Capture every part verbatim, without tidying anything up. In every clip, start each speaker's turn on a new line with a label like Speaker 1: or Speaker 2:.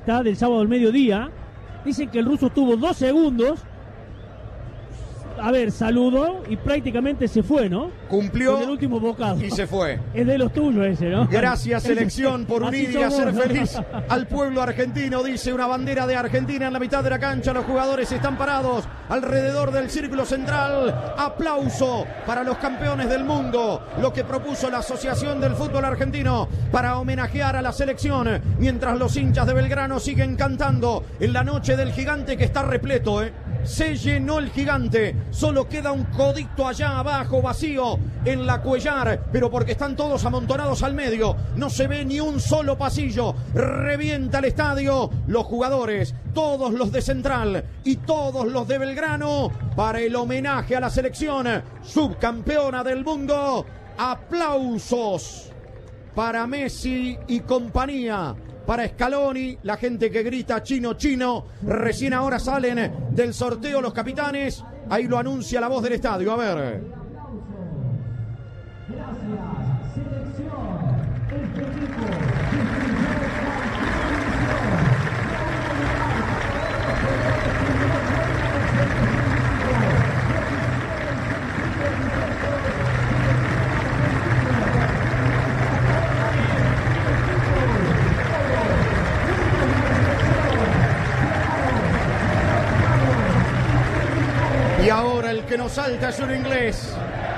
Speaker 1: acta del sábado al mediodía. Dicen que el ruso tuvo dos segundos. A ver, saludó y prácticamente se fue, ¿no?
Speaker 2: Cumplió
Speaker 1: con el último bocado.
Speaker 2: Y se fue.
Speaker 1: Es de los tuyos ese, ¿no?
Speaker 2: Gracias, selección, por
Speaker 1: Así
Speaker 2: unir y hacer
Speaker 1: somos, ¿no?
Speaker 2: feliz al pueblo argentino. Dice una bandera de Argentina en la mitad de la cancha. Los jugadores están parados alrededor del círculo central. Aplauso para los campeones del mundo. Lo que propuso la Asociación del Fútbol Argentino para homenajear a la selección. Mientras los hinchas de Belgrano siguen cantando en la noche del gigante, que está repleto, ¿eh? Se llenó el gigante, solo queda un codito allá abajo vacío en la Cuellar, pero porque están todos amontonados al medio, no se ve ni un solo pasillo. Revienta el estadio, los jugadores, todos los de Central y todos los de Belgrano, para el homenaje a la selección subcampeona del mundo. Aplausos para Messi y compañía. Para Scaloni, la gente que grita chino, chino. Recién ahora salen del sorteo los capitanes. Ahí lo anuncia la voz del estadio. A ver.
Speaker 3: Gracias, selección. Este equipo.
Speaker 2: Y ahora el que nos salta es un inglés.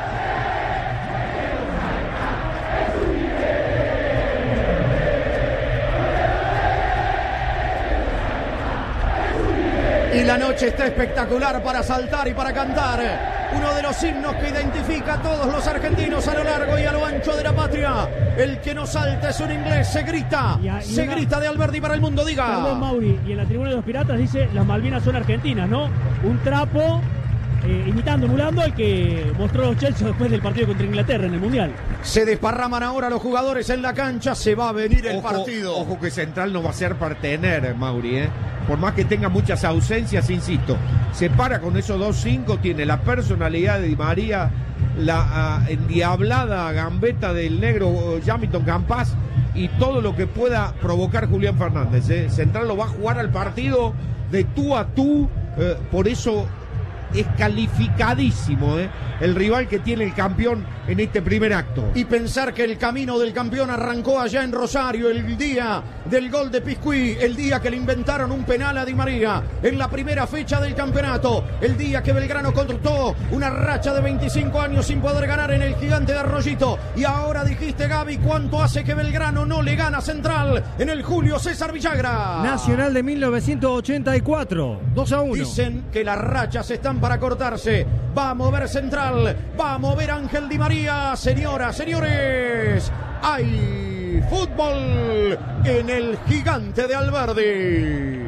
Speaker 2: Y la noche está espectacular para saltar y para cantar. Uno de los himnos que identifica a todos los argentinos a lo largo y a lo ancho de la patria. El que no salta es un inglés. Se grita, y a, y se una... grita de Alberdi para el mundo. Diga.
Speaker 1: Perdón, Mauri. Y en la tribuna de los piratas dice: las Malvinas son argentinas, ¿no? Un trapo. Eh, imitando, emulando al que mostró los Chelsea después del partido contra Inglaterra en el Mundial.
Speaker 2: Se desparraman ahora los jugadores en la cancha. Se va a venir el
Speaker 4: ojo,
Speaker 2: partido.
Speaker 4: Ojo que Central no va a ser partener, Mauri, ¿eh? Por más que tenga muchas ausencias, insisto, se para con esos dos cinco, tiene la personalidad de Di María, la uh, endiablada gambeta del negro uh, Jamilton Campas y todo lo que pueda provocar Julián Fernández, ¿eh? Central lo va a jugar al partido de tú a tú, eh, por eso es calificadísimo, ¿eh? El rival que tiene el campeón en este primer acto.
Speaker 2: Y pensar que el camino del campeón arrancó allá en Rosario, el día del gol de Piscuí, el día que le inventaron un penal a Di María en la primera fecha del campeonato, el día que Belgrano cortó una racha de veinticinco años sin poder ganar en el Gigante de Arroyito. Y ahora dijiste, Gaby, ¿cuánto hace que Belgrano no le gana a Central en el Julio César Villagra?
Speaker 5: Nacional de mil novecientos ochenta y cuatro, dos a uno.
Speaker 2: Dicen que las rachas están para cortarse. Va a mover Central, va a mover Ángel Di María. Señoras, señores, hay fútbol en el Gigante de Alberdi.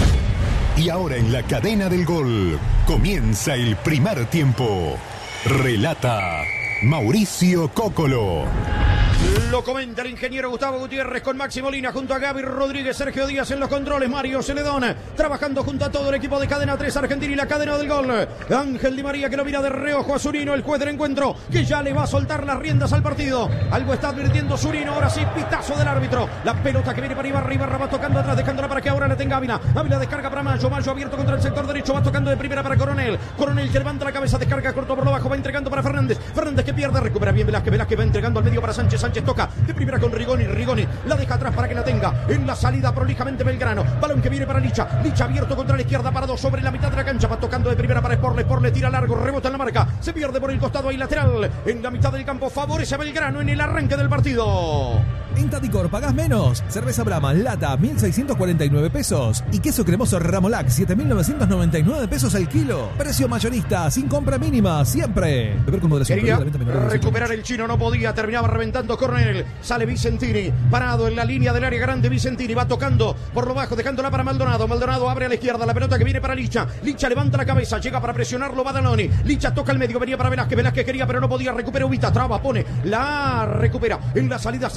Speaker 6: Y ahora en la cadena del gol comienza el primer tiempo. Relata Mauricio Cóccolo.
Speaker 2: Lo comenta el ingeniero Gustavo Gutiérrez con Maxi Molina junto a Gaby Rodríguez, Sergio Díaz en los controles, Mario Celedón trabajando junto a todo el equipo de Cadena tres Argentina y la cadena del gol. Ángel Di María que lo mira de reojo a Zurino, el juez del encuentro, que ya le va a soltar las riendas al partido. Algo está advirtiendo Zurino, ahora sí, pitazo del árbitro. La pelota que viene para Ibarra, Ibarra va tocando atrás, dejándola para que ahora la tenga Ávila. Ávila descarga para Mayo, Mayo abierto contra el sector derecho, va tocando de primera para Coronel. Coronel que levanta la cabeza, descarga corto por lo bajo, va entregando para Fernández. Fernández que pierde, recupera bien Velázquez, Velázquez va entregando al medio para Sánchez, Sánchez toca de primera con Rigoni, Rigoni la deja atrás para que la tenga en la salida prolijamente Belgrano. Balón que viene para Licha, Licha abierto contra la izquierda, parado sobre la mitad de la cancha, va tocando de primera para Sporle, Sporle tira largo, rebota en la marca, se pierde por el costado ahí lateral, en la mitad del campo, favorece a Belgrano en el arranque del partido.
Speaker 7: En Tadicor pagás menos. Cerveza Brahma lata mil seiscientos cuarenta y nueve pesos y queso cremoso Ramolac siete mil novecientos noventa y nueve pesos el kilo. Precio mayorista sin compra mínima siempre. Beber con moderación.
Speaker 2: Quería recuperar el chino, no podía, terminaba reventando Coronel. Sale Vicentini, parado en la línea del área grande. Vicentini va tocando por lo bajo, dejándola para Maldonado. Maldonado abre a la izquierda, la pelota que viene para Licha. Licha levanta la cabeza, llega para presionarlo Badaloni. Licha toca al medio, venía para Velázquez. Velázquez quería pero no podía, recupera Ubita, traba, pone, la recupera en la salida Sánchez. Sánchez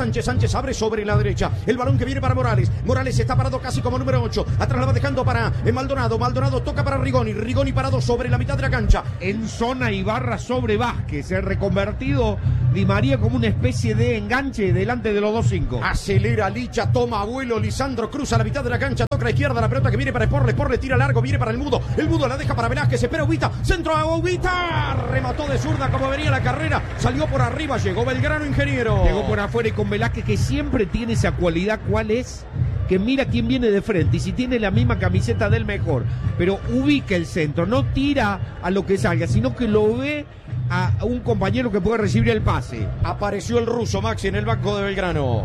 Speaker 2: Sánchez abre sobre la derecha. El balón que viene para Morales. Morales está parado casi como número ocho. Atrás la va dejando para Maldonado. Maldonado toca para Rigoni. Rigoni parado sobre la mitad de la cancha.
Speaker 4: En zona Ibarra sobre Vázquez. Ha reconvertido Di María como una especie de enganche delante de los dos cinco.
Speaker 2: Acelera Licha, toma vuelo. Lisandro cruza la mitad de la cancha. Toca a la izquierda la pelota que viene para Sporle. Sporle tira largo. Viene para el Mudo. El Mudo la deja para Velázquez. Espera Ubita. Centro a Ubita. Remató de zurda como venía la carrera. Salió por arriba. Llegó Belgrano, ingeniero.
Speaker 4: Llegó por afuera y con Velázquez, que siempre tiene esa cualidad. ¿Cuál es? Que mira quién viene de frente y si tiene la misma camiseta del mejor, pero ubica el centro, no tira a lo que salga, sino que lo ve a un compañero que puede recibir el pase.
Speaker 2: Apareció el ruso Maxi en el banco de Belgrano.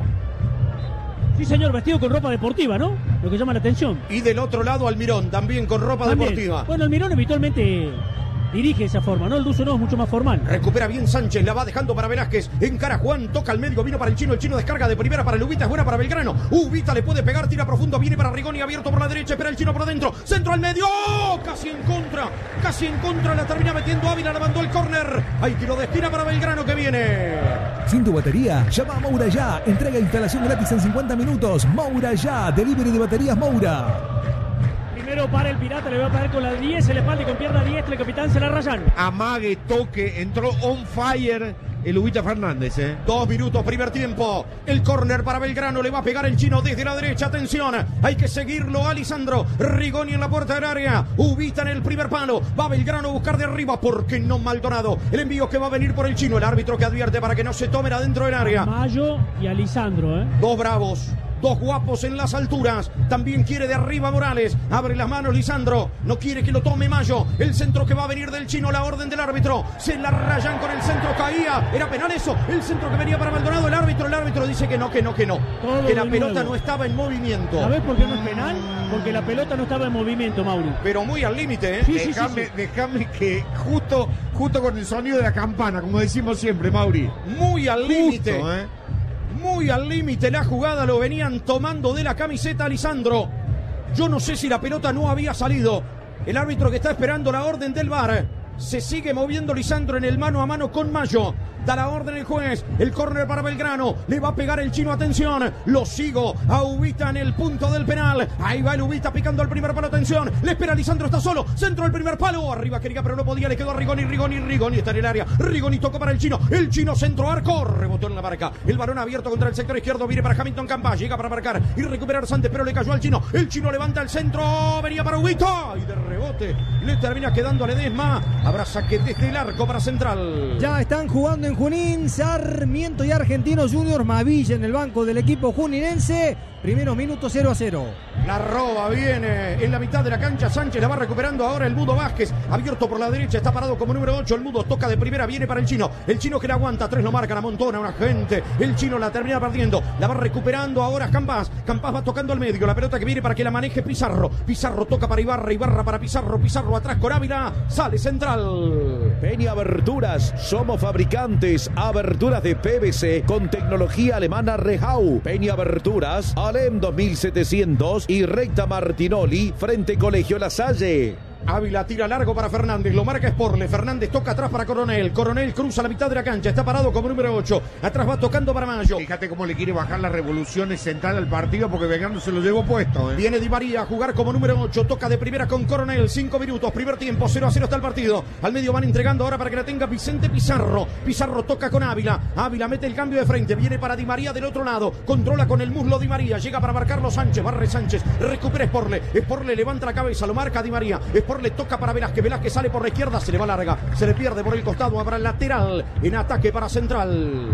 Speaker 1: Sí, señor, vestido con ropa deportiva, ¿no? Lo que llama la atención.
Speaker 2: Y del otro lado Almirón, también con ropa
Speaker 1: También.
Speaker 2: deportiva.
Speaker 1: Bueno, Almirón habitualmente dirige de esa forma, ¿no? El ruso no, es mucho más formal.
Speaker 2: Recupera bien Sánchez, la va dejando para Velázquez. Encara Juan, toca al medio, vino para el chino. El chino descarga de primera para el Ubita, es buena para Belgrano. Ubita le puede pegar, tira profundo, viene para Rigoni, abierto por la derecha, espera el chino por dentro. Centro al medio, ¡oh! Casi en contra, casi en contra, la termina metiendo Ávila, la mandó el córner. Hay que lo destina para Belgrano que viene.
Speaker 7: Sin tu batería, llama a Moura ya. Entrega e instalación gratis en cincuenta minutos. Moura ya, delivery de baterías Moura.
Speaker 1: Primero para el Pirata, le va a parar con la diez, el espalda y con pierna diestra, el capitán se la rayan.
Speaker 4: Amague, toque, entró on fire el Ubita Fernández, ¿eh?
Speaker 2: Dos minutos, primer tiempo. El córner para Belgrano, le va a pegar el chino desde la derecha. Atención, hay que seguirlo a Lisandro. Rigoni en la puerta del área. Ubita en el primer palo. Va Belgrano a buscar de arriba, porque no Maldonado. El envío que va a venir por el chino. El árbitro que advierte para que no se tomen adentro del área.
Speaker 1: A Mayo y a Lisandro, ¿eh?
Speaker 2: Dos bravos. Dos guapos en las alturas. También quiere de arriba Morales. Abre las manos Lisandro. No quiere que lo tome Mayo. El centro que va a venir del chino. La orden del árbitro. Se la rayan con el centro. Caía. Era penal eso. El centro que venía para Maldonado. El árbitro. El árbitro dice que no, que no, que no.
Speaker 1: Todo
Speaker 2: que la
Speaker 1: de
Speaker 2: pelota
Speaker 1: nuevo.
Speaker 2: no estaba en movimiento.
Speaker 1: ¿Sabés por qué no es penal? Porque la pelota no estaba en movimiento, Mauri.
Speaker 2: Pero muy al límite, ¿eh?
Speaker 1: Sí, sí,
Speaker 4: Déjame,
Speaker 1: sí, sí.
Speaker 4: déjame que justo, justo con el sonido de la campana, como decimos siempre, Mauri.
Speaker 2: Muy al límite.
Speaker 4: Justo, ¿eh?
Speaker 2: Muy al límite la jugada, lo venían tomando de la camiseta Lisandro. Yo no sé si la pelota no había salido. El árbitro que está esperando la orden del V A R. Se sigue moviendo Lisandro en el mano a mano con Mayo. Da la orden el juez. El córner para Belgrano. Le va a pegar el chino. Atención. Lo sigo a Ubita en el punto del penal. Ahí va el Ubita picando el primer palo. Atención. Le espera Lisandro. Está solo. Centro del primer palo. Arriba quería, pero no podía. Le quedó a Rigoni. Rigoni. Rigoni está en el área. Rigoni tocó para el chino. El chino centro arco. Rebotó en la marca. El balón abierto contra el sector izquierdo. Viene para Hamilton Campa. Llega para marcar y recuperar Santos, pero le cayó al chino. El chino levanta el centro. Venía para Ubita. Y de rebote le termina quedando a Ledesma. Habrá saque desde el arco para Central.
Speaker 5: Ya están jugando en Junín, Sarmiento y Argentinos Juniors. Mavilla en el banco del equipo juninense. Primeros minutos cero a cero.
Speaker 2: La roba viene en la mitad de la cancha. Sánchez la va recuperando ahora el Mudo Vázquez. Abierto por la derecha, está parado como número ocho. El Mudo toca de primera, viene para el chino. El chino que la aguanta, tres lo marcan, amontona una gente. El chino la termina perdiendo. La va recuperando ahora Campas. Campas va tocando al medio. La pelota que viene para que la maneje Pizarro. Pizarro toca para Ibarra. Ibarra para Pizarro. Pizarro atrás con Ávila. Sale Central.
Speaker 8: Peña Aberturas, somos fabricantes aberturas de P V C con tecnología alemana Rehau. Peña Aberturas, Alem dos mil setecientos y recta Martinoli frente Colegio La Salle.
Speaker 2: Ávila tira largo para Fernández, lo marca Sporle. Fernández toca atrás para Coronel. Coronel cruza la mitad de la cancha, está parado como número ocho. Atrás va tocando para Mayo.
Speaker 4: Fíjate cómo le quiere bajar las revoluciones central al partido porque Belgrano se lo llevó puesto, ¿eh?
Speaker 2: Viene Di María a jugar como número ocho. Toca de primera con Coronel. cinco minutos, primer tiempo, cero a cero está el partido. Al medio van entregando ahora para que la tenga Vicente Pizarro. Pizarro toca con Ávila. Ávila mete el cambio de frente. Viene para Di María del otro lado. Controla con el muslo Di María. Llega para marcarlo Sánchez. Barre Sánchez. Recupera Sporle. Sporle levanta la cabeza. Lo marca Di María. Sporle toca para Velázquez. Velázquez sale por la izquierda. Se le va larga. Se le pierde por el costado. Habrá el lateral en ataque para Central.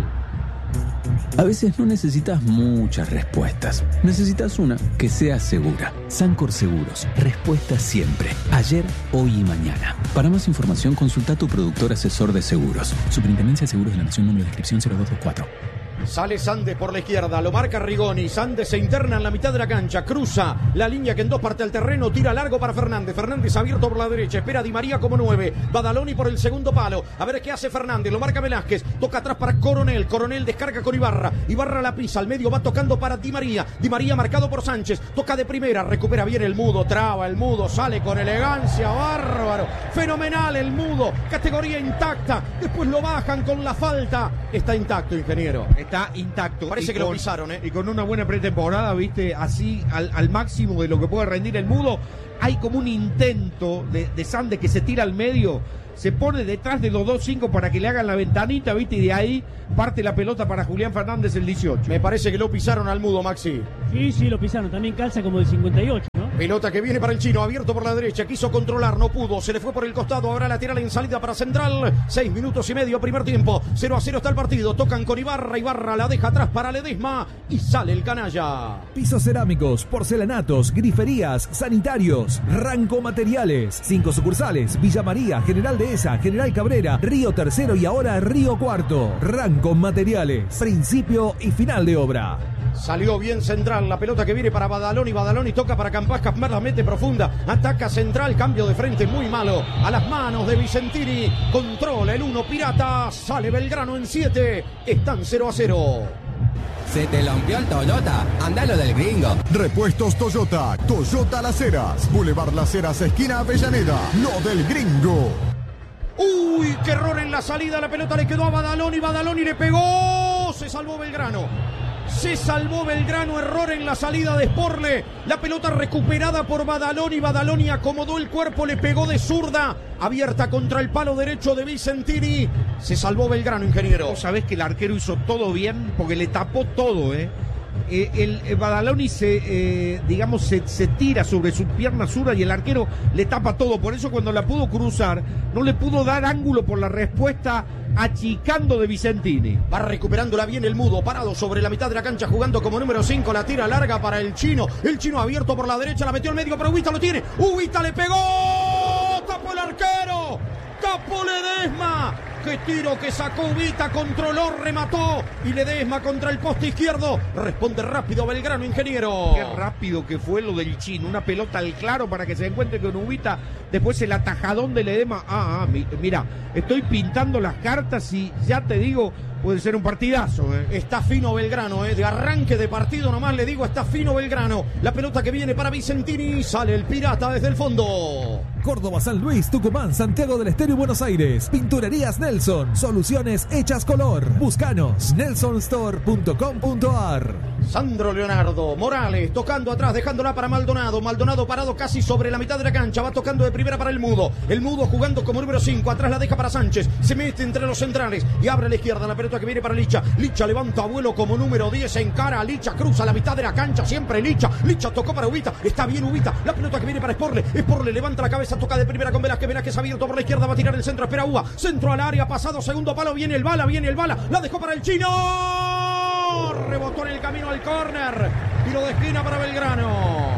Speaker 9: A veces no necesitas muchas respuestas. Necesitas una que sea segura. Sancor Seguros. Respuesta siempre. Ayer, hoy y mañana. Para más información, consulta a tu productor asesor de seguros. Superintendencia de Seguros de la Nación, número de inscripción cero dos dos cuatro.
Speaker 2: Sale Sandes por la izquierda, lo marca Rigoni. Sandes se interna en la mitad de la cancha, cruza la línea que en dos parte al terreno, tira largo para Fernández. Fernández abierto por la derecha, espera a Di María como nueve. Badaloni por el segundo palo. A ver qué hace Fernández, lo marca Velázquez. Toca atrás para Coronel. Coronel descarga con Ibarra. Ibarra la pisa, al medio va tocando para Di María. Di María marcado por Sánchez. Toca de primera, recupera bien el Mudo, traba el Mudo, sale con elegancia, bárbaro. Fenomenal el Mudo, categoría intacta. Después lo bajan con la falta. Está intacto, ingeniero.
Speaker 4: Está intacto.
Speaker 2: Parece
Speaker 4: y
Speaker 2: que
Speaker 4: con,
Speaker 2: lo pisaron, ¿eh?
Speaker 4: Y con una buena pretemporada, viste, así al, al máximo de lo que puede rendir el Mudo. Hay como un intento de, de Sande que se tira al medio, se pone detrás de los dos cinco para que le hagan la ventanita, viste, y de ahí parte la pelota para Julián Fernández el dieciocho.
Speaker 2: Me parece que lo pisaron al Mudo, Maxi.
Speaker 1: Sí, sí, lo pisaron. También calza como del cincuenta y ocho, ¿no?
Speaker 2: Pelota que viene para el chino, abierto por la derecha, quiso controlar, no pudo, se le fue por el costado, ahora lateral en salida para Central, seis minutos y medio, primer tiempo, cero a cero está el partido, tocan con Ibarra, Ibarra la deja atrás para Ledesma y sale el canalla.
Speaker 7: Pisos cerámicos, porcelanatos, griferías, sanitarios, Ranco Materiales, cinco sucursales, Villa María, General Dehesa, General Cabrera, Río Tercero y ahora Río Cuarto. Ranco Materiales, principio y final de obra.
Speaker 2: Salió bien Central, la pelota que viene para Badaloni, Badaloni toca para Campas, Campas la mete profunda, ataca Central, cambio de frente muy malo, a las manos de Vicentini, controla el uno Pirata, sale Belgrano en siete, están cero a cero.
Speaker 10: Se te rompió el Toyota, andalo del gringo.
Speaker 6: Repuestos Toyota, Toyota Las Heras, Boulevard Las Heras, esquina Avellaneda, lo del gringo.
Speaker 2: Uy, qué error en la salida, la pelota le quedó a Badaloni, Badaloni le pegó, se salvó Belgrano. Se salvó Belgrano, error en la salida de Sporle. La pelota recuperada por Badaloni. Badaloni acomodó el cuerpo, le pegó de zurda. Abierta contra el palo derecho de Vicentini. Se salvó Belgrano, ingeniero.
Speaker 4: Vos sabés que el arquero hizo todo bien porque le tapó todo, ¿eh? Eh, el, el Badaloni se, eh, digamos, se, se tira sobre su pierna zurda y el arquero le tapa todo. Por eso cuando la pudo cruzar, no le pudo dar ángulo por la respuesta achicando de Vicentini.
Speaker 2: Va recuperándola bien el Mudo, parado sobre la mitad de la cancha, jugando como número cinco, la tira larga para el chino. El chino abierto por la derecha, la metió al medio, pero Ubita lo tiene. Ubita le pegó. Tapó el arquero. Tapó Ledesma. Qué tiro que sacó Ubita, controló, remató. Y Ledesma contra el poste izquierdo. Responde rápido Belgrano, ingeniero.
Speaker 4: Qué rápido que fue lo del chino. Una pelota al claro para que se encuentre con Ubita. Después el atajadón de Ledesma. Ah, ah, mira, estoy pintando las cartas y ya te digo, puede ser un partidazo. ¿eh?
Speaker 2: Está fino Belgrano, ¿eh? De arranque de partido nomás le digo, está fino Belgrano. La pelota que viene para Vicentini. Sale el Pirata desde el fondo.
Speaker 7: Córdoba, San Luis, Tucumán, Santiago del Estero y Buenos Aires. Pinturerías Nelson. Soluciones hechas color. Búscanos. nelson store punto com punto a r.
Speaker 2: Sandro Leonardo Morales tocando atrás, dejándola para Maldonado. Maldonado parado casi sobre la mitad de la cancha. Va tocando de primera para el Mudo. El Mudo jugando como número cinco. Atrás la deja para Sánchez. Se mete entre los centrales y abre a la izquierda. La pelota que viene para Licha. Licha levanta vuelo como número diez. Encara a Licha. Cruza la mitad de la cancha. Siempre Licha. Licha tocó para Ubita. Está bien Ubita. La pelota que viene para Sporle. Sporle levanta la cabeza. Toca de primera con Velázquez. Velázquez abierto por la izquierda. Va a tirar el centro. Espera Uva. Centro al área. Pasado segundo palo. Viene el bala. Viene el bala. La dejó para el chino. Rebotó en el camino al córner. Tiro de esquina para Belgrano.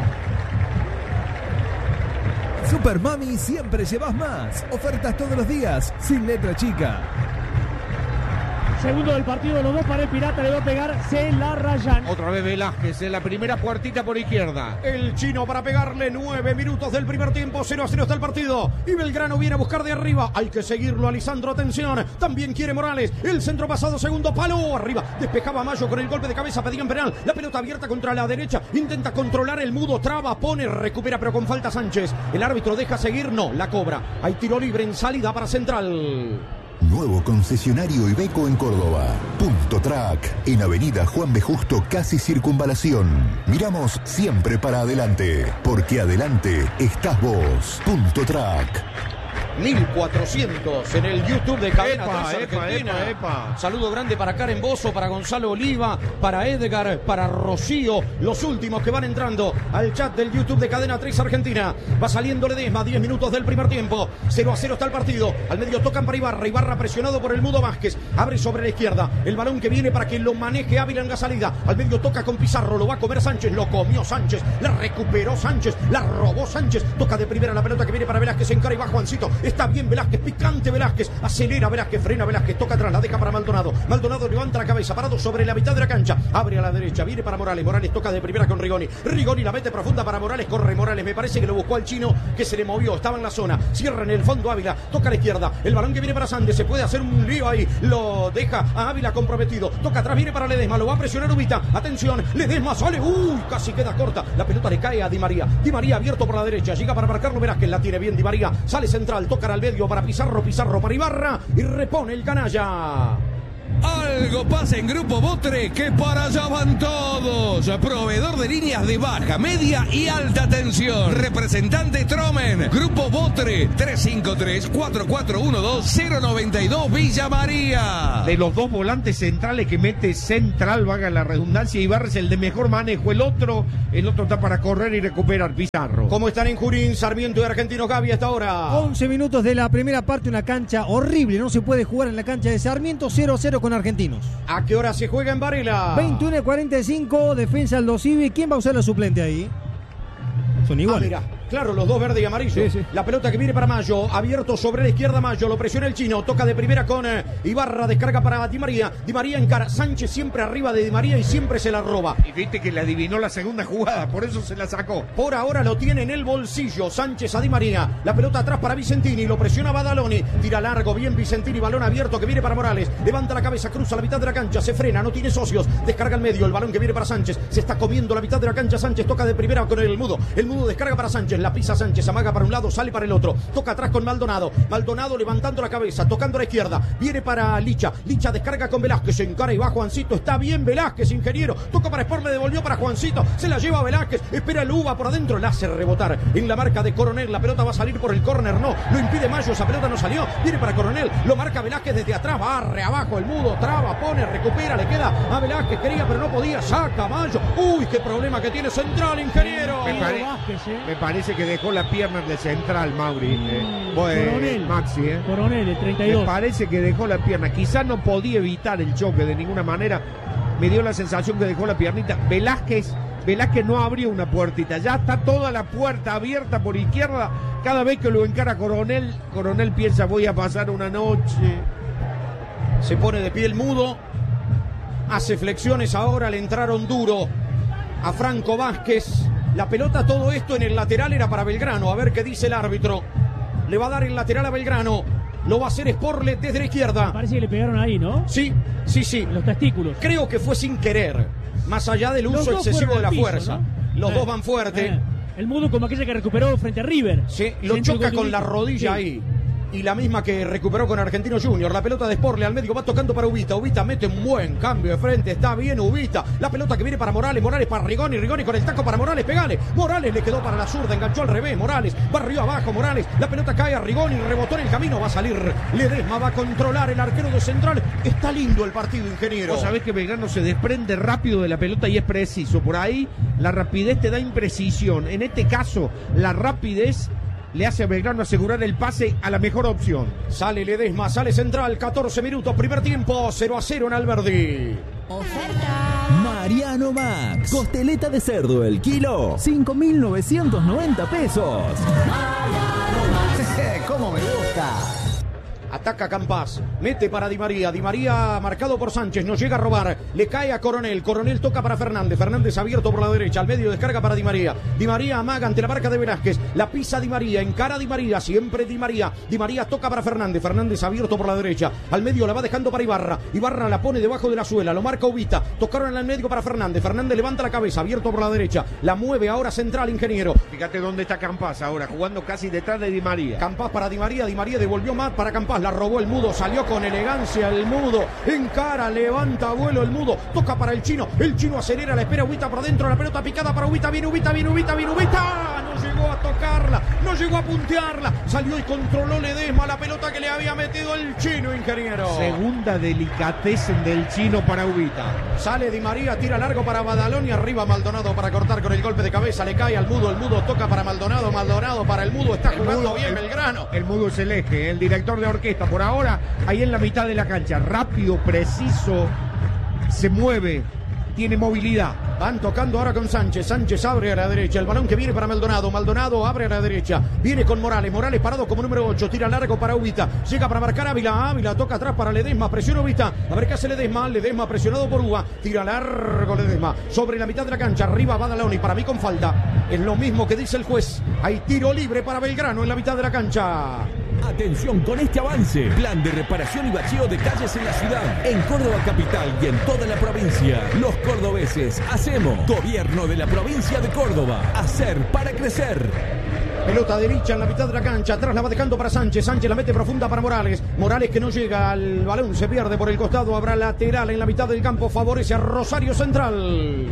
Speaker 7: Super Mami, siempre llevas más. Ofertas todos los días, sin letra chica.
Speaker 1: Segundo del partido, los dos para el Pirata, le va a pegar, se la rayan.
Speaker 4: Otra vez Velázquez en la primera puertita por izquierda.
Speaker 2: El chino para pegarle, nueve minutos del primer tiempo, cero a cero está el partido. Y Belgrano viene a buscar de arriba, hay que seguirlo, Alisandro, atención. También quiere Morales, el centro pasado, segundo palo, arriba. Despejaba Mayo con el golpe de cabeza, pedían penal. La pelota abierta contra la derecha, intenta controlar el Mudo, traba, pone, recupera, pero con falta Sánchez. El árbitro deja seguir, no, la cobra. Hay tiro libre en salida para Central.
Speaker 6: Nuevo concesionario Iveco en Córdoba. Punto Track, en Avenida Juan B. Justo, casi Circunvalación. Miramos siempre para adelante, porque adelante estás vos. Punto Track.
Speaker 2: mil cuatrocientos en el YouTube de Cadena
Speaker 4: Epa,
Speaker 2: tres
Speaker 4: epa,
Speaker 2: Argentina.
Speaker 4: epa, epa.
Speaker 2: Saludo grande para Karen Bozo, para Gonzalo Oliva, para Edgar, para Rocío, los últimos que van entrando al chat del YouTube de Cadena tres Argentina. Va saliendo Ledesma, diez minutos del primer tiempo, cero a cero está el partido. Al medio tocan para Ibarra, Ibarra presionado por el Mudo Vázquez, abre sobre la izquierda, el balón que viene para que lo maneje Ávila en la salida. Al medio toca con Pizarro, lo va a comer Sánchez, lo comió Sánchez, la recuperó Sánchez, la robó Sánchez, toca de primera la pelota que viene para Velázquez, encara y va Juancito, está bien Velázquez, picante Velázquez, acelera Velázquez, frena Velázquez, toca atrás, la deja para Maldonado. Maldonado levanta la cabeza, parado sobre la mitad de la cancha, abre a la derecha, viene para Morales, Morales toca de primera con Rigoni, Rigoni la mete profunda para Morales, corre Morales, me parece que lo buscó al chino, que se le movió, estaba en la zona, cierra en el fondo Ávila, toca a la izquierda, el balón que viene para Sande, se puede hacer un lío ahí, lo deja a Ávila comprometido, toca atrás, viene para Ledesma, lo va a presionar Ubita, atención, Ledesma sale, uy, casi queda corta, la pelota le cae a Di María, Di María abierto por la derecha, llega para marcarlo Velázquez, la tiene bien Di María, sale central, toca al medio para Pizarro, Pizarro para Ibarra y repone el canalla.
Speaker 11: Algo pasa en Grupo Botre que para allá van todos. Proveedor de líneas de baja, media y alta tensión. Representante Tromen. Grupo Botre tres cinco tres, cuatro cuatro uno dos, cero nueve dos Villa María.
Speaker 4: De los dos volantes centrales que mete Central, vaga la redundancia, Ibarres el de mejor manejo. El otro, el otro está para correr y recuperar. Pizarro.
Speaker 2: ¿Cómo están en Junín, Sarmiento y Argentinos Gavi hasta ahora?
Speaker 5: once minutos de la primera parte, una cancha horrible. No se puede jugar en la cancha de Sarmiento. cero a cero con Argentinos.
Speaker 2: ¿A qué hora se juega en Varela?
Speaker 5: veintiuno cuarenta y cinco, defensa Aldo Civi. ¿Quién va a usar la suplente ahí? Son iguales.
Speaker 2: Ah, mira. Claro, los dos verde y amarillo.
Speaker 5: Sí, sí.
Speaker 2: La pelota que viene para Mayo, abierto sobre la izquierda Mayo, lo presiona el chino, toca de primera con eh, Ibarra, descarga para Di María. Di María encara, Sánchez siempre arriba de Di María y siempre se la roba.
Speaker 4: Y viste que le adivinó la segunda jugada, por eso se la sacó.
Speaker 2: Por ahora lo tiene en el bolsillo Sánchez a Di María. La pelota atrás para Vicentini, lo presiona Badaloni. Tira largo, bien Vicentini, balón abierto que viene para Morales. Levanta la cabeza, cruza la mitad de la cancha, se frena, no tiene socios. Descarga al medio, el balón que viene para Sánchez. Se está comiendo la mitad de la cancha, Sánchez toca de primera con el Mudo. El Mudo descarga para Sánchez, la pisa Sánchez, amaga para un lado, sale para el otro, toca atrás con Maldonado, Maldonado levantando la cabeza, tocando a la izquierda, viene para Licha, Licha descarga con Velázquez, se encara y va Juancito, está bien Velázquez, ingeniero, toca para Sport, le devolvió para Juancito, se la lleva Velázquez, espera el Uva por adentro, la hace rebotar en la marca de Coronel, la pelota va a salir por el córner, no, lo impide Mayo, esa pelota no salió, viene para Coronel, lo marca Velázquez desde atrás, barre abajo el Mudo, traba, pone, recupera, le queda a Velázquez, quería pero no podía, saca Mayo, uy, qué problema que tiene Central, ingeniero.
Speaker 4: Me, pare me parece que dejó la pierna de Central, Mauri. Eh, pues,
Speaker 1: Coronel.
Speaker 4: Maxi, eh.
Speaker 1: Coronel, el treinta y dos.
Speaker 4: Me parece que dejó la pierna. Quizás no podía evitar el choque de ninguna manera. Me dio la sensación que dejó la piernita. Velázquez, Velázquez no abrió una puertita. Ya está toda la puerta abierta por izquierda. Cada vez que lo encara Coronel, Coronel piensa voy a pasar una noche.
Speaker 2: Se pone de pie el Mudo. Hace flexiones ahora, le entraron duro a Franco Vázquez. La pelota, todo esto en el lateral era para Belgrano. A ver qué dice el árbitro. Le va a dar el lateral a Belgrano. Lo va a hacer Sporlet desde la izquierda.
Speaker 1: Parece que le pegaron ahí, ¿no?
Speaker 2: Sí, sí, sí.
Speaker 1: Los testículos.
Speaker 2: Creo que fue sin querer. Más allá del
Speaker 1: Los
Speaker 2: uso
Speaker 1: dos
Speaker 2: excesivo de la
Speaker 1: fueron al piso,
Speaker 2: fuerza.
Speaker 1: ¿no?
Speaker 2: Los
Speaker 1: Eh,
Speaker 2: dos van fuerte.
Speaker 1: eh. El Mudo como aquella que recuperó frente a River.
Speaker 2: Sí, lo
Speaker 1: Centro
Speaker 2: choca
Speaker 1: gol
Speaker 2: con
Speaker 1: de
Speaker 2: la
Speaker 1: Ubita.
Speaker 2: rodilla
Speaker 1: Sí.
Speaker 2: ahí. Y la misma que recuperó con Argentino Junior. La pelota de Sporle al medio va tocando para Ubita. Ubita mete un buen cambio de frente. Está bien Ubita. La pelota que viene para Morales. Morales para Rigoni. Rigoni con el taco para Morales. Pegale. Morales le quedó para la zurda. Enganchó al revés. Morales barrió abajo. Morales. La pelota cae a Rigoni. Rebotó en el camino. Va a salir Ledesma. Va a controlar el arquero de Central. Está lindo el partido, ingeniero.
Speaker 4: Vos sabés que Belgrano se desprende rápido de la pelota y es preciso. Por ahí la rapidez te da imprecisión. En este caso, la rapidez le hace a Belgrano asegurar el pase a la mejor opción.
Speaker 2: Sale Ledesma, sale Central, catorce minutos, primer tiempo, cero a cero en Alberdi.
Speaker 12: Mariano Max. Costeleta de cerdo el kilo, cinco mil novecientos noventa pesos.
Speaker 2: ¿Cómo me gusta? Ataca Campas, mete para Di María, Di María marcado por Sánchez, no llega a robar, le cae a Coronel, Coronel toca para Fernández, Fernández abierto por la derecha, al medio descarga para Di María, Di María amaga ante la marca de Velázquez, la pisa Di María, encara Di María, siempre Di María, Di María toca para Fernández, Fernández abierto por la derecha, al medio la va dejando para Ibarra, Ibarra la pone debajo de la suela, lo marca Ubita, tocaron al medio para Fernández, Fernández levanta la cabeza, abierto por la derecha, la mueve ahora Central, ingeniero.
Speaker 4: Fíjate dónde está Campas ahora, jugando casi detrás de Di María.
Speaker 2: Campas para Di María, Di María devolvió más para Campas, la robó el Mudo, salió con elegancia el Mudo, encara, levanta vuelo el Mudo, toca para el Chino, el Chino acelera, la espera Ubita por dentro, la pelota picada para Ubita, viene Ubita, viene Ubita, viene Ubita, no llegó a tocarla, no llegó a puntearla, salió y controló Ledesma la pelota que le había metido el Chino, ingeniero.
Speaker 4: Segunda delicatessen del Chino para Ubita.
Speaker 2: Sale Di María, tira largo para Badaloni, arriba Maldonado para cortar con el golpe de cabeza, le cae al Mudo, el Mudo toca para Maldonado, Maldonado para el Mudo, está jugando
Speaker 4: Mudo,
Speaker 2: bien
Speaker 4: el,
Speaker 2: Belgrano.
Speaker 4: El Mudo es el eje, el director de orquesta. Por ahora, ahí en la mitad de la cancha, rápido, preciso, se mueve, tiene movilidad.
Speaker 2: Van tocando ahora con Sánchez. Sánchez abre a la derecha. El balón que viene para Maldonado. Maldonado abre a la derecha. Viene con Morales. Morales parado como número ocho. Tira largo para Ubita. Llega para marcar Ávila. Ávila toca atrás para Ledesma. Presiona Ubita. A ver qué hace Ledesma. Ledesma presionado por Uva. Tira largo Ledesma. Sobre la mitad de la cancha. Arriba Badaloni. Para mí con falta. Es lo mismo que dice el juez. Hay tiro libre para Belgrano en la mitad de la cancha.
Speaker 13: Atención con este avance. Plan de reparación y bacheo de calles en la ciudad, en Córdoba capital y en toda la provincia. Los cordobeses hacemos. Gobierno de la provincia de Córdoba. Hacer para crecer.
Speaker 2: Pelota derecha en la mitad de la cancha. Atrás la va dejando para Sánchez. Sánchez la mete profunda para Morales. Morales que no llega al balón. Se pierde por el costado. Habrá lateral en la mitad del campo. Favorece a Rosario Central.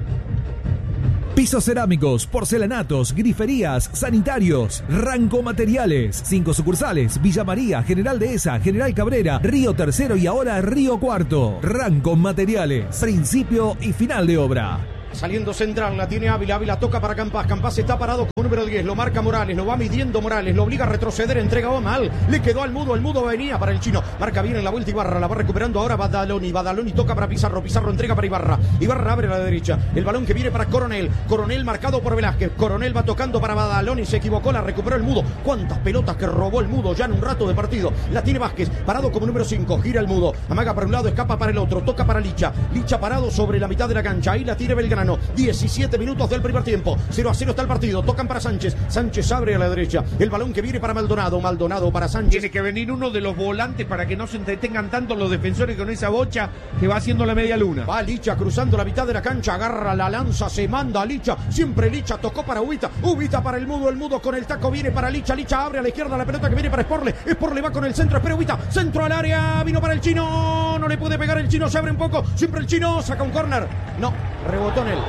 Speaker 7: Pisos cerámicos, porcelanatos, griferías, sanitarios, Ranco Materiales. Cinco sucursales: Villa María, General Dehesa, General Cabrera, Río Tercero y ahora Río Cuarto. Ranco Materiales. Principio y final de obra.
Speaker 2: Saliendo Central, la tiene Ávila, Ávila toca para Campas, Campas está parado con número diez, lo marca Morales, lo va midiendo Morales, lo obliga a retroceder, entrega va mal, le quedó al Mudo, el Mudo venía para el chino, marca bien en la vuelta Ibarra, la va recuperando ahora Badaloni, Badaloni toca para Pizarro, Pizarro entrega para Ibarra, Ibarra abre a la derecha, el balón que viene para Coronel, Coronel marcado por Velázquez, Coronel va tocando para Badaloni, se equivocó, la recuperó el Mudo, cuántas pelotas que robó el Mudo ya en un rato de partido, la tiene Vázquez, parado como número cinco, gira el Mudo, amaga para un lado, escapa para el otro, toca para Licha, Licha parado sobre la mitad de la cancha, ahí la tiene Belgrano, diecisiete minutos del primer tiempo, cero a cero está el partido, tocan para Sánchez, Sánchez abre a la derecha, el balón que viene para Maldonado, Maldonado para Sánchez.
Speaker 4: Tiene que venir uno de los volantes para que no se entretengan tanto los defensores con esa bocha que va haciendo la media luna.
Speaker 2: Va Licha cruzando la mitad de la cancha, agarra la lanza, se manda a Licha, siempre Licha, tocó para Ubita, Ubita para el Mudo, el Mudo con el taco viene para Licha, Licha abre a la izquierda la pelota que viene para Sporle, Sporle va con el centro, espera Ubita, centro al área, vino para el chino, no le puede pegar el chino, se abre un poco, siempre el chino, saca un córner, no, rebotó en él.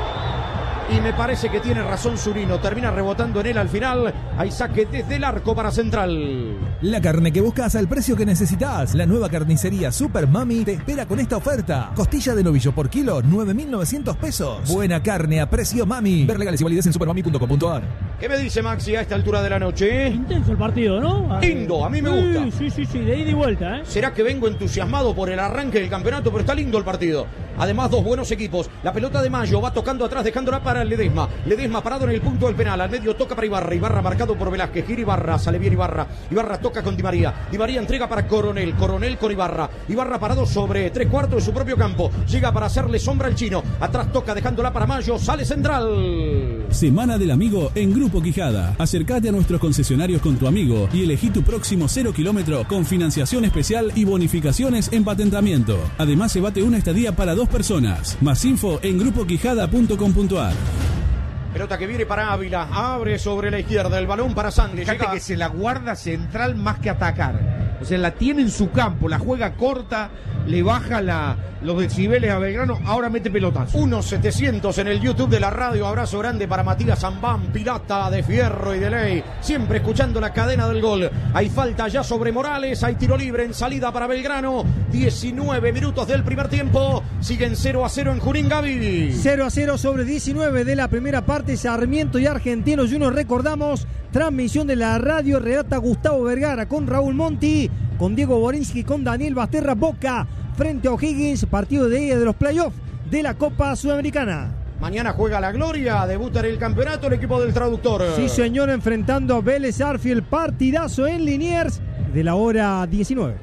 Speaker 2: Y me parece que tiene razón Zurino. Termina rebotando en él al final. Hay saque desde el arco para Central.
Speaker 7: La carne que buscas al precio que necesitas. La nueva carnicería Super Mami te espera con esta oferta. Costilla de novillo por kilo, nueve mil novecientos pesos. Buena carne a precio Mami. Ver legales y validez en supermami punto com punto a r.
Speaker 2: ¿Qué me dice Maxi a esta altura de la noche?
Speaker 1: Intenso el partido, ¿no?
Speaker 2: Lindo, a mí me gusta.
Speaker 1: Sí, sí, sí, sí, de ida y vuelta, ¿eh?
Speaker 2: Será que vengo entusiasmado por el arranque del campeonato, pero está lindo el partido. Además, dos buenos equipos. La pelota de Mayo va tocando atrás, dejándola para Ledesma. Ledesma parado en el punto del penal. Al medio toca para Ibarra. Ibarra marcado por Velázquez. Gira Ibarra. Sale bien Ibarra. Ibarra toca con Di María. Di María entrega para Coronel. Coronel con Ibarra. Ibarra parado sobre tres cuartos de su propio campo. Llega para hacerle sombra al chino. Atrás toca dejándola para Mayo. Sale Central.
Speaker 14: Semana del Amigo en Grupo Quijada. Acércate a nuestros concesionarios con tu amigo y elegí tu próximo cero kilómetro con financiación especial y bonificaciones en patentamiento. Además, se bate una estadía para dos personas. Más info en grupo quijada punto com punto a r.
Speaker 2: Pelota que viene para Ávila. Abre sobre la izquierda. El balón para Sandy.
Speaker 4: Fíjate
Speaker 2: Llega...
Speaker 4: que se la guarda Central más que atacar. O sea, la tiene en su campo. La juega corta. Le baja la, los decibeles a Belgrano. Ahora mete pelotazo.
Speaker 2: uno setecientos en el YouTube de la radio. Abrazo grande para Matías Zambán. Pirata de fierro y de ley. Siempre escuchando la cadena del gol. Hay falta ya sobre Morales. Hay tiro libre en salida para Belgrano. diecinueve minutos del primer tiempo. Siguen cero a cero en Junín, Gaby.
Speaker 5: cero a cero sobre diecinueve de la primera parte. Sarmiento y Argentinos Juniors. Recordamos, transmisión de la radio. Relata Gustavo Vergara con Raúl Monti, con Diego Borinsky, con Daniel Basterra. Boca frente a O'Higgins. Partido de ida de los playoffs de la Copa Sudamericana.
Speaker 2: Mañana juega la Gloria, debuta en el campeonato el equipo del traductor.
Speaker 5: Sí, señor, enfrentando a Vélez Arfield. Partidazo en Liniers de la hora diecinueve.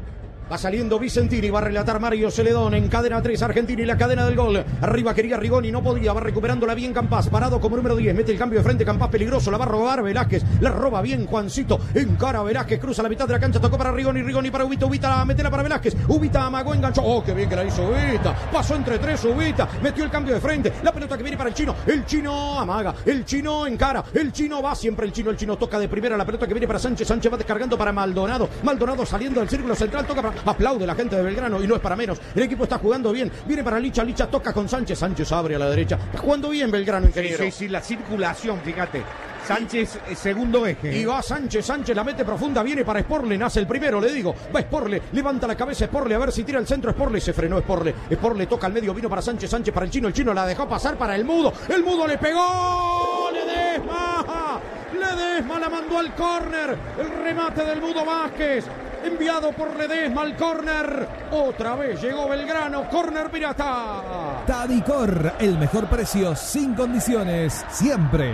Speaker 2: Va saliendo Vicentini, va a relatar Mario Celedón en cadena tres, Argentina y la cadena del gol. Arriba quería Rigoni, no podía, va recuperándola bien Campas, parado como número diez, mete el cambio de frente, Campas peligroso, la va a robar Velázquez, la roba bien Juancito, encara a Velázquez, cruza la mitad de la cancha, tocó para Rigoni, Rigoni para Ubita, Ubita, metela para Velázquez, Ubita amagó, enganchó, oh, qué bien que la hizo Ubita, pasó entre tres Ubita, metió el cambio de frente, la pelota que viene para el chino, el chino amaga, el chino encara, el chino va siempre el chino, el chino toca de primera, la pelota que viene para Sánchez, Sánchez va descargando para Maldonado, Maldonado saliendo del círculo central, toca para, aplaude la gente de Belgrano y no es para menos. El equipo está jugando bien. Viene para Licha, Licha toca con Sánchez. Sánchez abre a la derecha. Está jugando bien Belgrano, ingeniero.
Speaker 4: Sí, sí, sí, la circulación, fíjate. Sánchez, segundo eje.
Speaker 2: Y va Sánchez, Sánchez la mete profunda, viene para Sporle, nace el primero, le digo. Va Sporle, levanta la cabeza Sporle, a ver si tira el centro Sporle, se frenó Sporle. Sporle toca al medio, vino para Sánchez, Sánchez para el chino, el chino la dejó pasar para el Mudo. El Mudo le pegó, Ledesma. Ledesma la mandó al córner. El remate del Mudo Vázquez. Enviado por Ledesma al córner. Otra vez llegó Belgrano. Córner pirata.
Speaker 7: Tadicor, el mejor precio sin condiciones, siempre.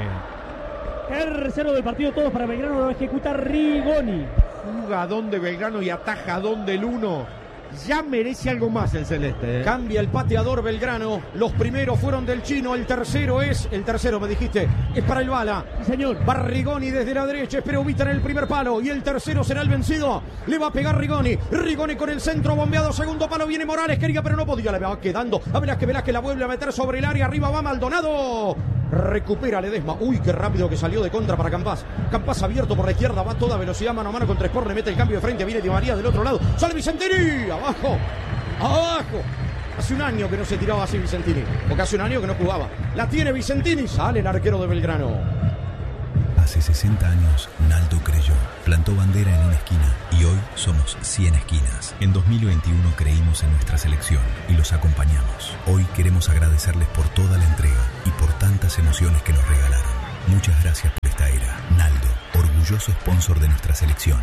Speaker 1: Tercero del partido, todos para Belgrano, lo ejecuta Rigoni.
Speaker 4: Jugadón de Belgrano y atajadón del uno. Ya merece algo más el celeste. ¿eh?
Speaker 2: Cambia el pateador Belgrano. Los primeros fueron del chino. El tercero es. El tercero me dijiste. Es para el Bala.
Speaker 1: Señor.
Speaker 2: Va Rigoni desde la derecha. Espera Ubita en el primer palo. Y el tercero será el vencido. Le va a pegar Rigoni. Rigoni con el centro bombeado. Segundo palo. Viene Morales. Quería pero no podía. Le va quedando. A Velázquez. Velázquez la vuelve a meter sobre el área. Arriba va Maldonado. Recupera Ledesma. Uy, qué rápido que salió de contra para Campas. Campas abierto por la izquierda. Va a toda velocidad mano a mano contra Sport. Le mete el cambio de frente. Viene Di María del otro lado. Sale Vicentini. Abajo. Abajo. Hace un año que no se tiraba así Vicentini. Porque hace un año que no jugaba. La tiene Vicentini. Sale el arquero de Belgrano.
Speaker 15: Hace sesenta años, Naldo creyó, plantó bandera en una esquina y hoy somos cien esquinas. En dos mil veintiuno creímos en nuestra selección y los acompañamos. Hoy queremos agradecerles por toda la entrega y por tantas emociones que nos regalaron. Muchas gracias por esta era. Naldo, orgulloso sponsor de nuestra selección.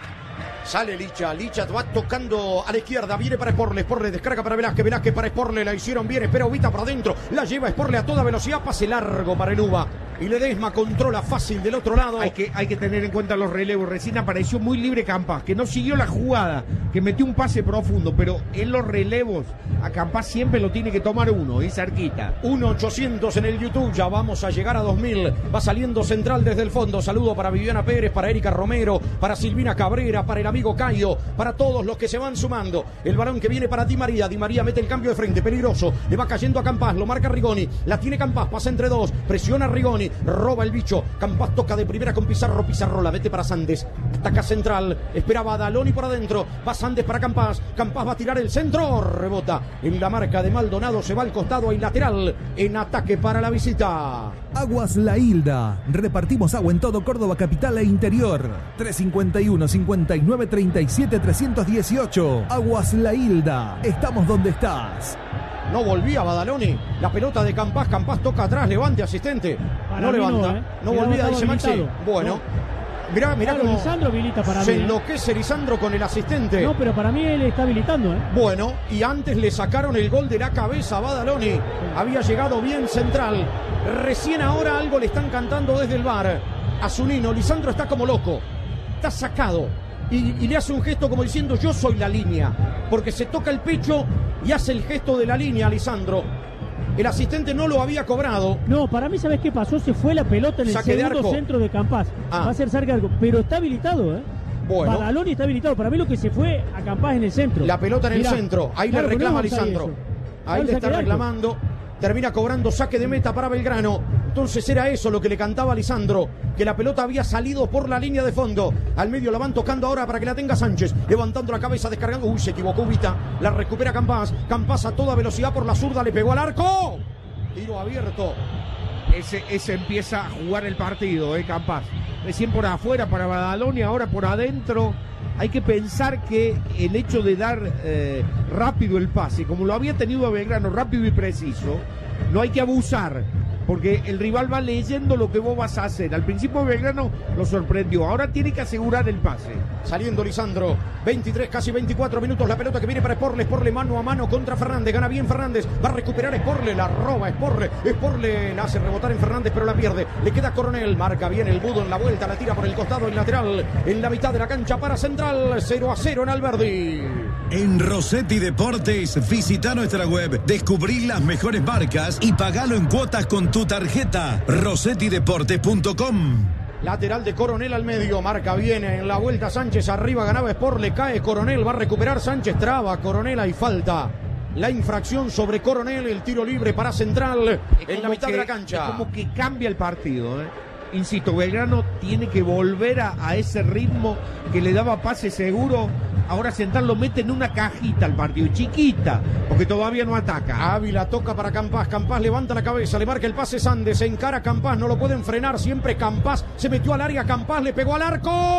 Speaker 2: Sale Licha, Licha va tocando a la izquierda, viene para Sporle, Sporle descarga para Velázquez, Velázquez para Sporle, la hicieron bien, espera Ubita por adentro, la lleva Sporle a toda velocidad, pase largo para el Uva. Y Ledesma controla fácil del otro lado.
Speaker 4: Hay que, hay que tener en cuenta los relevos. Recién apareció muy libre Campas, que no siguió la jugada, que metió un pase profundo, pero en los relevos a Campas siempre lo tiene que tomar uno, y cerquita.
Speaker 2: uno ochocientos en el YouTube, ya vamos a llegar a dos mil. Va saliendo Central desde el fondo. Saludo para Viviana Pérez, para Erika Romero, para Silvina Cabrera, para el amigo Cayo, para todos los que se van sumando. El balón que viene para Di María. Di María mete el cambio de frente, peligroso. Le va cayendo a Campas, lo marca Rigoni. La tiene Campas, pasa entre dos, presiona a Rigoni. Roba el bicho. Campas toca de primera con Pizarro. Pizarro la mete para Sandes. Ataca Central. Esperaba a Daloni por adentro. Va Sandes para Campas. Campas va a tirar el centro. Rebota en la marca de Maldonado. Se va al costado. Hay lateral en ataque para la visita.
Speaker 7: Aguas La Hilda. Repartimos agua en todo Córdoba capital e interior. tres cinco uno, cincuenta y nueve, treinta y siete, trescientos dieciocho. Aguas La Hilda. Estamos donde estás.
Speaker 2: No volvía Badaloni. La pelota de Campas. Campas toca atrás. Levante, asistente.
Speaker 1: Para
Speaker 2: no levanta.
Speaker 1: No, ¿eh?
Speaker 2: no
Speaker 1: Mirá,
Speaker 2: volvía, dice Maxi.
Speaker 1: habilitado.
Speaker 2: Bueno.
Speaker 1: No.
Speaker 2: Mirá, mirá
Speaker 1: claro,
Speaker 2: cómo
Speaker 1: Lisandro habilita para
Speaker 2: se
Speaker 1: mí,
Speaker 2: enloquece ¿eh? Lisandro con el asistente.
Speaker 1: No, pero para mí él está habilitando. ¿eh?
Speaker 2: Bueno, y antes le sacaron el gol de la cabeza a Badaloni. Sí. Había llegado bien Central. Recién ahora algo le están cantando desde el V A R a Zunino. Lisandro está como loco. Está sacado. Y, y le hace un gesto como diciendo yo soy la línea. Porque se toca el pecho y hace el gesto de la línea a Lisandro. El asistente no lo había cobrado.
Speaker 1: No, para mí, ¿sabes qué pasó? Se fue la pelota en el
Speaker 2: Saque
Speaker 1: segundo centro de Campas.
Speaker 2: Ah.
Speaker 1: Va a ser saque de arco, pero está habilitado, ¿eh?
Speaker 2: Bueno.
Speaker 1: Badaloni está habilitado. Para mí lo que se fue a Campas en el centro.
Speaker 2: La pelota en Mirá. el centro. Ahí
Speaker 1: claro,
Speaker 2: le reclama
Speaker 1: no
Speaker 2: Lisandro. Ahí
Speaker 1: claro,
Speaker 2: le está reclamando. Termina cobrando saque de meta para Belgrano. Entonces era eso lo que le cantaba a Lisandro, que la pelota había salido por la línea de fondo. Al medio la van tocando ahora para que la tenga Sánchez. Levantando la cabeza, descargando. Uy, se equivocó Vita. La recupera Campas. Campas a toda velocidad por la zurda. Le pegó al arco. Tiro abierto.
Speaker 4: Ese, ese empieza a jugar el partido, eh, Campas. Recién por afuera para Badaloni, ahora por adentro. Hay que pensar que el hecho de dar eh, rápido el pase, como lo había tenido a Belgrano, rápido y preciso, no hay que abusar, porque el rival va leyendo lo que vos vas a hacer. Al principio Belgrano lo sorprendió, ahora tiene que asegurar el pase.
Speaker 2: Saliendo Lisandro, veintitrés, casi veinticuatro minutos, la pelota que viene para Sporle, Sporle mano a mano contra Fernández, gana bien Fernández, va a recuperar Sporle, la roba Sporle, Sporle la hace rebotar en Fernández pero la pierde, le queda Coronel, marca bien el Budo en la vuelta, la tira por el costado, el lateral, en la mitad de la cancha para Central, cero a cero en Alberdi.
Speaker 16: En Rossetti Deportes, visita nuestra web, descubrí las mejores marcas y pagalo en cuotas con tu tarjeta, rossetti deportes punto com.
Speaker 2: Lateral de Coronel al medio, marca bien en la vuelta Sánchez, arriba ganaba Sport, le cae Coronel, va a recuperar Sánchez, traba Coronel, hay falta. La infracción sobre Coronel, el tiro libre para Central en la mitad
Speaker 4: que,
Speaker 2: de la cancha.
Speaker 4: Es como que cambia el partido, ¿eh? Insisto, Belgrano tiene que volver a, a ese ritmo que le daba pase seguro. Ahora Central lo mete en una cajita al partido, chiquita, porque todavía no ataca.
Speaker 2: Ávila toca para Campas, Campas levanta la cabeza, le marca el pase Sandes, se encara Campas, no lo pueden frenar, siempre Campas, se metió al área, Campas le pegó al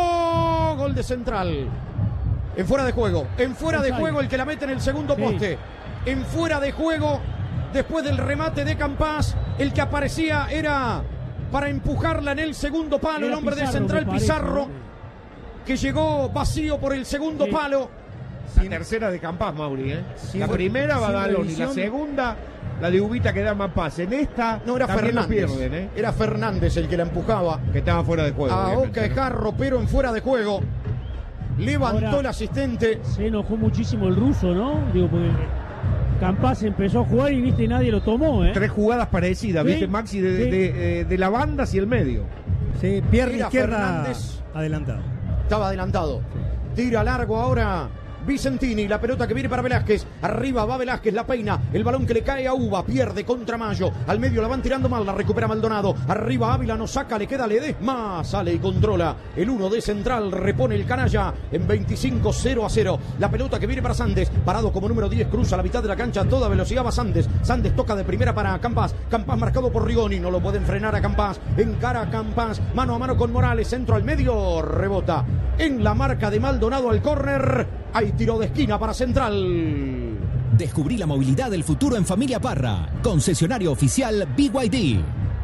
Speaker 2: arco, gol de Central. En fuera de juego, en fuera de juego el que la mete en el segundo poste, en fuera de juego, después del remate de Campas, el que aparecía era para empujarla en el segundo palo, el hombre de Central, Pizarro, que llegó vacío por el segundo sí. palo.
Speaker 4: La sin, tercera de Campas, Mauri, ¿eh? La primera Badaloni, la segunda la de Ubita que da más pase. En esta
Speaker 2: no era Fernández, pierden, ¿eh? Era Fernández el que la empujaba.
Speaker 4: Que estaba fuera de juego.
Speaker 2: A Oca Jarro, pero en fuera de juego. Levantó Ahora, el asistente.
Speaker 1: Se enojó muchísimo el ruso, ¿no? Digo, porque Campas empezó a jugar y viste nadie lo tomó, ¿eh?
Speaker 4: Tres jugadas parecidas, ¿sí? Viste Maxi de, sí. de, de, de la banda hacia el medio.
Speaker 5: Sí, pierna izquierda Fernández. Adelantado.
Speaker 2: Estaba adelantado. Tira largo ahora Vicentini, la pelota que viene para Velázquez. Arriba va Velázquez, la peina. El balón que le cae a Uva, pierde contra Mayo. Al medio la van tirando mal, la recupera Maldonado. Arriba Ávila, no saca, le queda Ledesma. Sale y controla. El uno de Central, repone el canalla en veinticinco, cero a cero. La pelota que viene para Sandes, parado como número diez, cruza la mitad de la cancha a toda velocidad va Sandes. Sandes toca de primera para Campas. Campas marcado por Rigoni, no lo pueden frenar a Campas. Encara a Campas, mano a mano con Morales, centro al medio, rebota en la marca de Maldonado al córner. Hay tiro de esquina para Central.
Speaker 17: Descubrí la movilidad del futuro en Familia Parra. Concesionario oficial B Y D.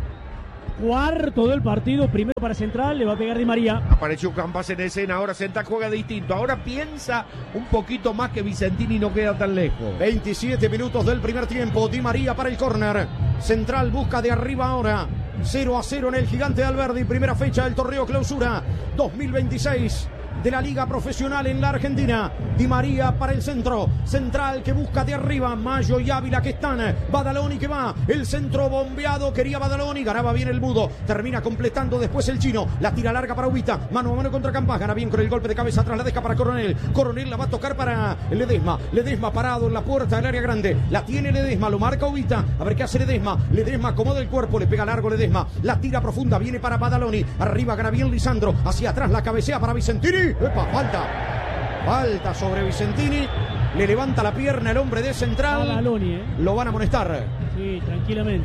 Speaker 1: Cuarto del partido, primero para Central, le va a pegar Di María.
Speaker 4: Apareció Campas en escena, ahora Central juega distinto. Ahora piensa un poquito más que Vicentini, no queda tan lejos.
Speaker 2: veintisiete minutos del primer tiempo, Di María para el córner. Central busca de arriba ahora. cero a cero en el Gigante de Alberdi, primera fecha del torneo clausura dos mil veintiséis de la Liga Profesional en la Argentina. Di María para el centro. Central que busca de arriba. Mayo y Ávila que están. Badaloni que va. El centro bombeado. Quería Badaloni. Ganaba bien el Mudo. Termina completando después el chino. La tira larga para Ubita. Mano a mano contra Campas. Gana bien con el golpe de cabeza atrás. La deja para Coronel. Coronel la va a tocar para Ledesma. Ledesma parado en la puerta del área grande. La tiene Ledesma. Lo marca Ubita. A ver qué hace Ledesma. Ledesma acomoda el cuerpo. Le pega largo Ledesma. La tira profunda. Viene para Badaloni. Arriba gana bien Lisandro. Hacia atrás la cabecea para Vicentini. ¡Epa! Falta. Falta sobre Vicentini. Le levanta la pierna el hombre de Central.
Speaker 1: Badaloni, ¿eh?
Speaker 2: Lo van a amonestar.
Speaker 1: Sí, tranquilamente.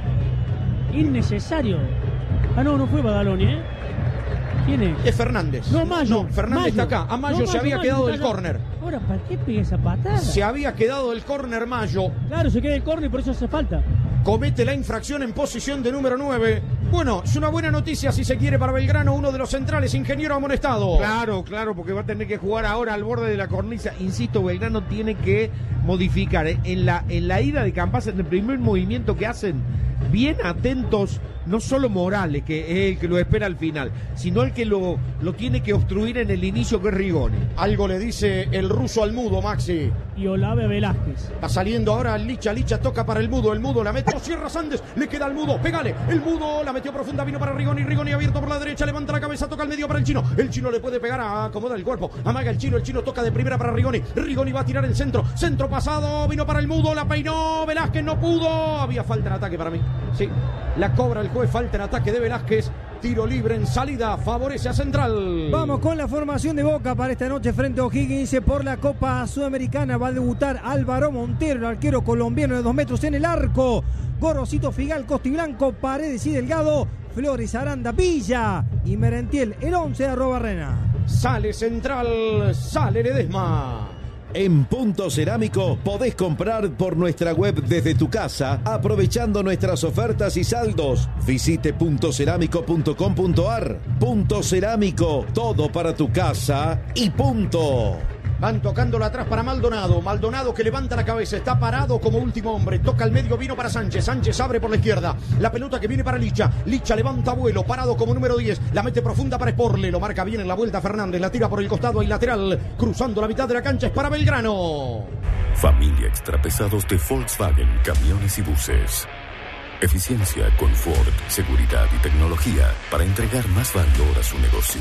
Speaker 1: Innecesario. Ah, no, no fue Badaloni, ¿eh? ¿Quién es?
Speaker 2: Es Fernández.
Speaker 1: No, Mayo.
Speaker 2: No, Fernández
Speaker 1: Mayo.
Speaker 2: está acá. A Mayo
Speaker 1: No,
Speaker 2: se
Speaker 1: Mayo,
Speaker 2: había
Speaker 1: Mayo,
Speaker 2: quedado
Speaker 1: Mayo.
Speaker 2: del córner.
Speaker 1: Ahora, ¿para qué pega esa patada?
Speaker 2: Se había quedado del córner Mayo.
Speaker 1: Claro, se queda el córner y por eso hace falta.
Speaker 2: Comete la infracción en posición de número nueve. Bueno, es una buena noticia si se quiere para Belgrano. Uno de los centrales, Ingeniero, amonestado.
Speaker 4: Claro, claro, porque va a tener que jugar ahora al borde de la cornisa. Insisto, Belgrano tiene que modificar. ¿eh? En la, en la ida de Campas, en el primer movimiento que hacen, bien atentos, no solo Morales, que es el que lo espera al final, sino el que lo, lo tiene que obstruir en el inicio, que es Rigoni.
Speaker 2: Algo le dice el ruso al Mudo, Maxi.
Speaker 1: Y Olave Velázquez.
Speaker 2: Está saliendo ahora Licha, Licha toca para el Mudo, el Mudo la mete, cierra Sandes, le queda al Mudo, pégale, el Mudo la metió profunda, vino para Rigoni, Rigoni abierto por la derecha, levanta la cabeza, toca al medio para el Chino, el Chino le puede pegar, acomoda el cuerpo, amaga el Chino, el Chino toca de primera para Rigoni, Rigoni va a tirar el centro, centro pasado, vino para el Mudo, la peinó, Velázquez no pudo, había falta en ataque para mí, sí, la cobra el juez, falta en ataque de Velázquez. Tiro libre en salida, favorece a Central.
Speaker 5: Vamos con la formación de Boca para esta noche frente a O'Higgins por la Copa Sudamericana. Va a debutar Álvaro Montero, el arquero colombiano de dos metros en el arco. Gorosito, Figal, Costiblanco, Paredes y Delgado, Flores, Aranda, Villa y Merentiel, el once de Arrobarrena.
Speaker 2: Sale Central, sale Ledesma.
Speaker 8: En Punto Cerámico podés comprar por nuestra web desde tu casa, aprovechando nuestras ofertas y saldos. Visite punto cerámico punto com punto ar. Punto Cerámico, todo para tu casa y punto.
Speaker 2: Van tocándolo atrás para Maldonado. Maldonado que levanta la cabeza. Está parado como último hombre. Toca el medio, vino para Sánchez. Sánchez abre por la izquierda. La pelota que viene para Licha. Licha levanta vuelo. Parado como número diez. La mete profunda para Sporle. Lo marca bien en la vuelta Fernández. La tira por el costado y lateral. Cruzando la mitad de la cancha es para Belgrano.
Speaker 18: Familia Extrapesados de Volkswagen, camiones y buses. Eficiencia, confort, seguridad y tecnología para entregar más valor a su negocio.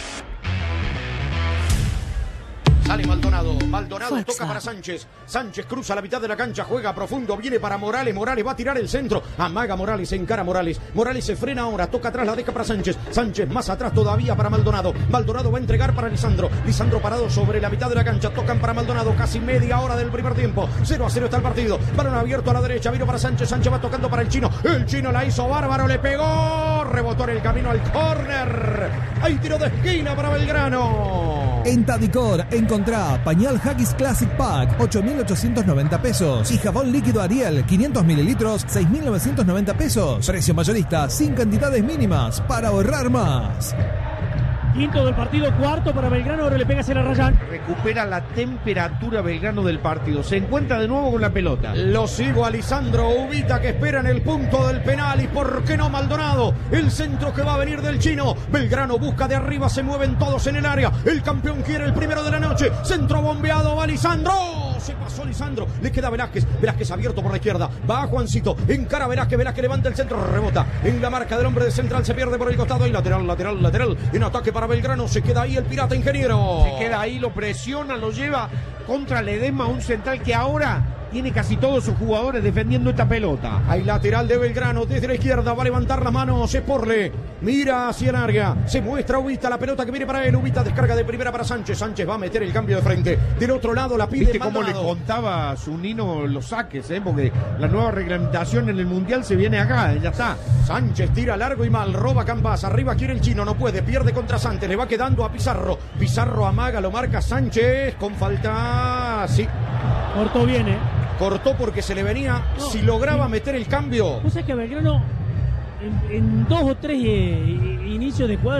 Speaker 2: Sale Maldonado, Maldonado Fuerza. Toca para Sánchez, Sánchez cruza la mitad de la cancha, juega profundo, viene para Morales, Morales va a tirar el centro, amaga Morales, encara Morales, Morales se frena ahora, toca atrás, la deja para Sánchez, Sánchez más atrás todavía para Maldonado, Maldonado va a entregar para Lisandro, Lisandro parado sobre la mitad de la cancha, tocan para Maldonado, casi media hora del primer tiempo, cero a cero está el partido, balón abierto a la derecha, vino para Sánchez, Sánchez va tocando para el Chino, el Chino la hizo bárbaro, le pegó, rebotó en el camino al córner, hay tiro de esquina para Belgrano.
Speaker 7: En Tadicor encontrá pañal Haggis Classic Pack, ocho mil ochocientos noventa pesos. Y jabón líquido Ariel, quinientos mililitros, seis mil novecientos noventa pesos. Precio mayorista, sin cantidades mínimas, para ahorrar más.
Speaker 1: Quinto del partido, cuarto para Belgrano, ahora le pega hacia la Rayán.
Speaker 4: Recupera la temperatura Belgrano del partido, se encuentra de nuevo con la pelota.
Speaker 2: Lo sigo a Lisandro Ubita que espera en el punto del penal y por qué no Maldonado, el centro que va a venir del Chino. Belgrano busca de arriba, se mueven todos en el área, el campeón quiere el primero de la noche, centro bombeado, va Lisandro, se pasó Lisandro, le queda Velázquez, Velázquez abierto por la izquierda, va Juancito, encara Velázquez, Velázquez levanta el centro, rebota en la marca del hombre de Central, se pierde por el costado y lateral, lateral, lateral, en ataque para Belgrano, se queda ahí el pirata Ingeniero.
Speaker 4: Se queda ahí, lo presiona, lo lleva contra Ledesma, un central que ahora tiene casi todos sus jugadores defendiendo esta pelota.
Speaker 2: Hay lateral de Belgrano desde la izquierda, va a levantar las manos Esporle, mira hacia el área, se muestra Ubita, la pelota que viene para él, Ubita descarga de primera para Sánchez, Sánchez va a meter el cambio de frente, del otro lado la pide
Speaker 4: ¿Viste cómo le contaba a Zunino los saques, eh? Porque la nueva reglamentación en el Mundial se viene acá, ya está.
Speaker 2: Sánchez tira largo y mal, roba Campas, arriba quiere el chino, no puede, pierde contra Santos, le va quedando a Pizarro, Pizarro amaga, lo marca Sánchez, con falta, sí.
Speaker 1: Cortó bien, eh.
Speaker 2: Cortó porque se le venía, no, si lograba sí. meter el cambio.
Speaker 1: ¿Vos sabés que Belgrano en, en dos o tres eh, inicios de jugada